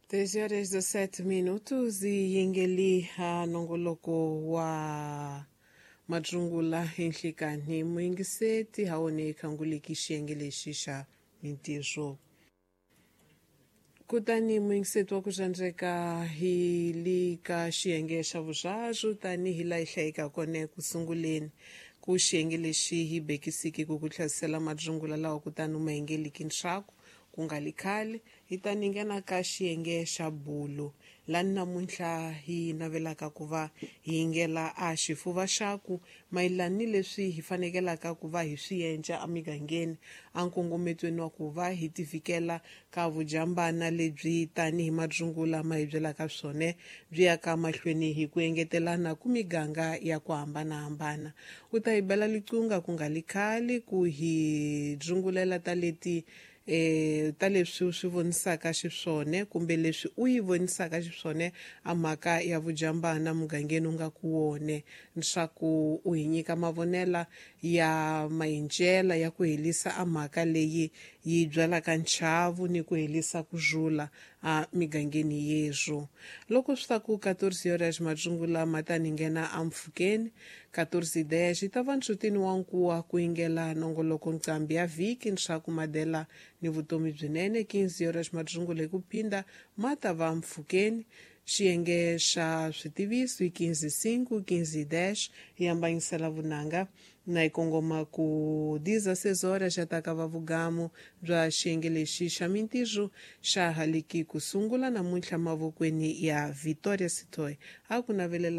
13 e yingeli nongoloko wa matungula hinhlikani muingiseti haone khanguleki xiyenge xa mintirho kutani muingiseti wa ku tsandzeka hi li ka xiyenge xa vuswaswu tani hi laha hlayeka kone ku sunguleni ku xiyenge lexi hi bekisiki ku tlherisela matungula lawa kutani ma hingeliki ntshaku ku nga likhale hi ta ningena ka xiyenge xa bulu lani namuntlha hi navelaka ku va hi yingela a xifuva xaku mayelana ni leswi hi fanekelaka ku va hi swi endla emigangeni a nkongometweni wa ku va hi tifikela ka vujambana lebyi tanihi matungula ma hi byelaka swona byi yaka mahlweni hi ku engetelana ku miganga ya ku hambanahambana u ta hi bela liqunga ku nga likhale ku hi dzungulela ta leswi u swi vonisaka xiswone kumbe leswi u yi vonisaka xiswone a mhaka ya vujambana mugangeni u nga ku wone leswaku u hi nyika mavonela ya maendlelo ya ku helisa a mhaka leyi yi byalaka nchavu ni ku helisa ku zula a migangeni yezu loko swi ta ku 14 horas matungula ma ta ningena a mpfhukeni 14 dash ta va nsutini wa nkuwa ku yingela nongoloko nqambi ya vhiki leswaku madela ni vutomi byinene 15 horas matungula hi ku phinda ma ta va mpfhukeni xiyenge xa switiviso 15 dash hi hambanyisela vunanga na hi kongoma ku 16 horas xa ta ka va vugamu bya xiyenge lexi xa mintirho xa haliki ku sungula namuntlha mavokweni ya Victoria Sitoy a ku navelela